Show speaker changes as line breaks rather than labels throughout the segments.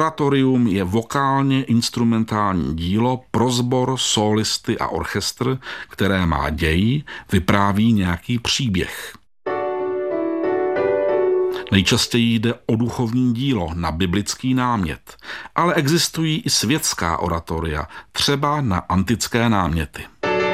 Oratorium je vokálně instrumentální dílo pro sbor, sólisty a orchestr, které má děj, vypráví nějaký příběh. Nejčastěji jde o duchovní dílo na biblický námět, ale existují i světská oratoria, třeba na antické náměty.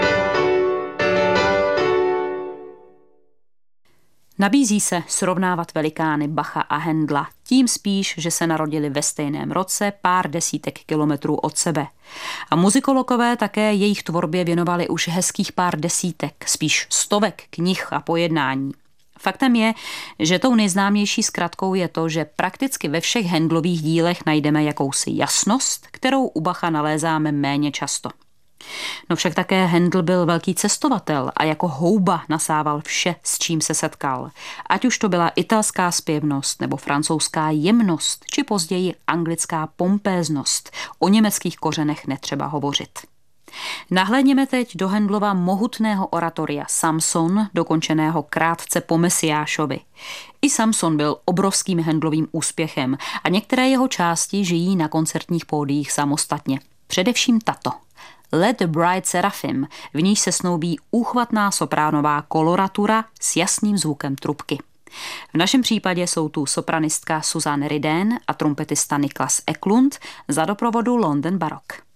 Nabízí se srovnávat velikány Bacha a Händla, tím spíš, že se narodili ve stejném roce pár desítek kilometrů od sebe. A muzikologové také jejich tvorbě věnovali už hezkých pár desítek, spíš stovek knih a pojednání. Faktem je, že tou nejznámější zkratkou je to, že prakticky ve všech Händlových dílech najdeme jakousi jasnost, kterou u Bacha nalézáme méně často. No však také Händel byl velký cestovatel a jako houba nasával vše, s čím se setkal. Ať už to byla italská zpěvnost nebo francouzská jemnost, či později anglická pompéznost. O německých kořenech netřeba hovořit. Nahlédněme teď do Händlova mohutného oratoria Samson, dokončeného krátce po Mesiášovi. I Samson byl obrovským Händlovým úspěchem a některé jeho části žijí na koncertních pódiích samostatně. Především tato. Let the Bride Seraphim, v níž se snoubí úchvatná sopránová koloratura s jasným zvukem trubky. V našem případě jsou tu sopranistka Susanne Rydén a trumpetista Niklas Eklund za doprovodu London Baroque.